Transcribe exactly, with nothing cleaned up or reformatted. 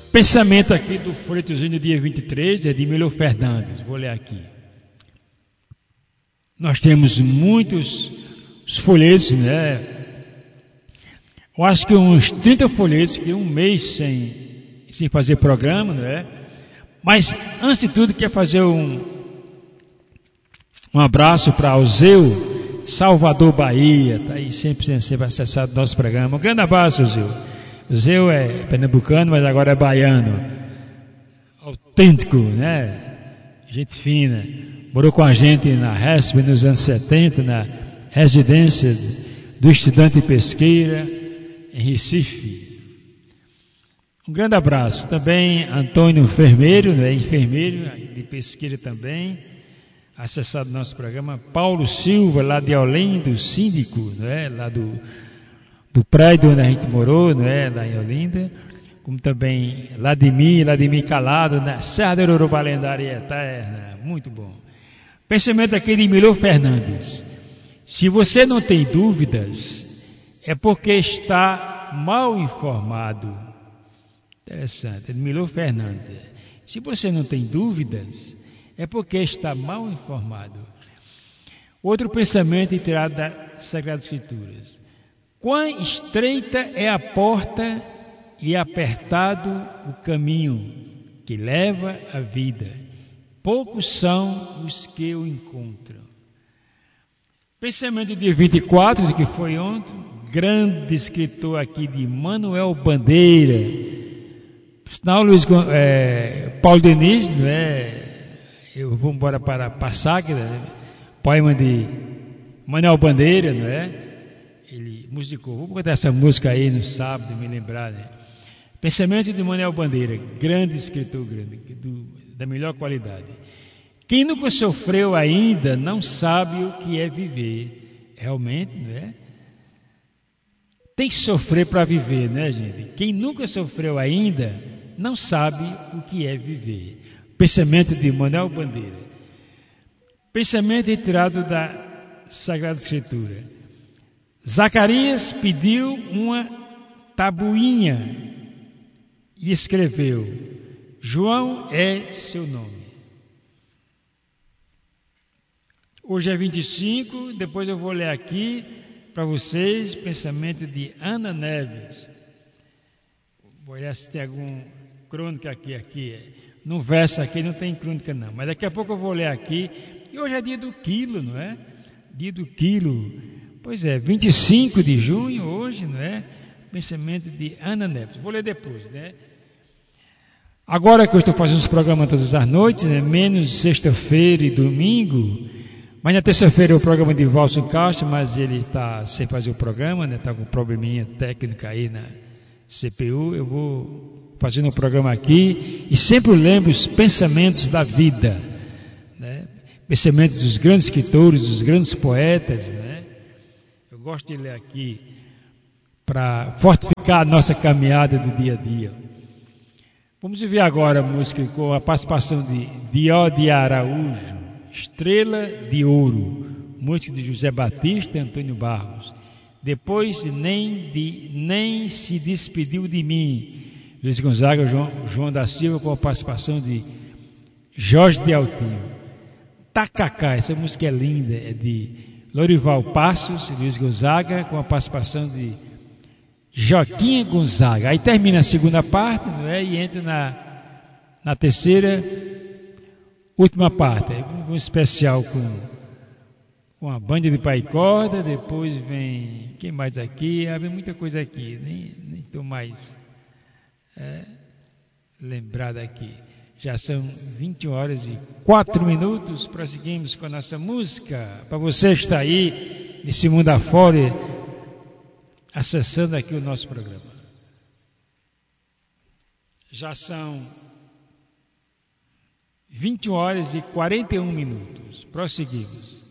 Pensamento aqui do folhetozinho do dia vinte e três, é de Emílio Fernandes, vou ler aqui. Nós temos muitos folhetos, né? Eu acho que uns trinta folhetos, que um mês sem, sem fazer programa, né? Mas, antes de tudo, quero fazer um, um abraço para o Zeu, Salvador, Bahia, está aí sempre, sempre acessado nosso programa. Um grande abraço, Zeu. O Zeu é pernambucano, mas agora é baiano. Autêntico, né? Gente fina. Morou com a gente na R E S P nos anos setenta, na residência do estudante Pesqueira, em Recife. Um grande abraço. Também Antônio Enfermeiro, né? Enfermeiro de Pesqueira também, acessado nosso programa. Paulo Silva, lá de Olinda, síndico, né? Lá do... do prédio onde a gente morou, não é? Lá em Olinda, como também Ladimir, Ladimir Calado, na Serra da Urubá Lendária Eterna, muito bom. Pensamento aqui de Emílio Fernandes. Se você não tem dúvidas, é porque está mal informado. Interessante, Emílio Fernandes. Se você não tem dúvidas, é porque está mal informado. Outro pensamento tirado das Sagradas Escrituras. Quão estreita é a porta e apertado o caminho que leva à vida. Poucos são os que o encontram. Pensamento do dia vinte e quatro, que foi ontem, grande escritor aqui de Manuel Bandeira. Sinal, Luiz, é, Paulo Denis, não é? Eu vou embora para Passagra, né? Poema de Manuel Bandeira, não é? Ele musicou. Vou botar essa música aí no sábado, me lembrar, né? Pensamento de Manuel Bandeira, grande escritor, grande, do, da melhor qualidade. Quem nunca sofreu ainda não sabe o que é viver. Realmente, não é? Tem que sofrer para viver, né, gente? Quem nunca sofreu ainda não sabe o que é viver. Pensamento de Manuel Bandeira. Pensamento retirado da Sagrada Escritura. Zacarias pediu uma tabuinha e escreveu: João é seu nome. Hoje é vinte e cinco, depois eu vou ler aqui para vocês pensamento de Ana Neves. Vou olhar se tem alguma crônica aqui, aqui. No verso aqui não tem crônica não, mas daqui a pouco eu vou ler aqui. E hoje é dia do quilo, não é? Dia do quilo. Pois é, vinte e cinco de junho, hoje, não é? Pensamento de Ana Neves. Vou ler depois, né? Agora que eu estou fazendo os programas todas as noites, né? Menos sexta-feira e domingo, mas na terça-feira é o programa de Valson Castro, mas ele está sem fazer o programa, né? Está com probleminha técnica aí na C P U. Eu vou fazendo o programa aqui e sempre lembro os pensamentos da vida, né? Pensamentos dos grandes escritores, dos grandes poetas, né? Gosto de ler aqui para fortificar a nossa caminhada do dia a dia. Vamos ver agora a música com a participação de Dió de Araújo, Estrela de Ouro, música de José Batista e Antônio Barros. Depois nem, de, nem se despediu de mim, Luiz Gonzaga, João, João da Silva, com a participação de Jorge de Altinho. Tacacá, essa música é linda, é de Lorival Passos, Luiz Gonzaga, com a participação de Joaquim Gonzaga. Aí termina a segunda parte, não é? E entra na, na terceira, última parte. Aí um especial com, com a banda de pai e corda, depois vem, quem mais aqui? Ah, vem muita coisa aqui, nem estou mais é, lembrado aqui. Já são vinte horas e quatro minutos, prosseguimos com a nossa música. Para você que está aí, nesse mundo afora, acessando aqui o nosso programa. Já são vinte horas e quarenta e um minutos, prosseguimos.